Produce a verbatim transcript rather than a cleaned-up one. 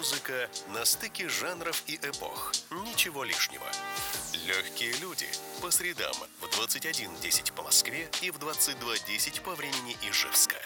Музыка на стыке жанров и эпох. Ничего лишнего. Легкие люди. По средам в двадцать один десять по Москве и в двадцать два десять по времени Ижевска.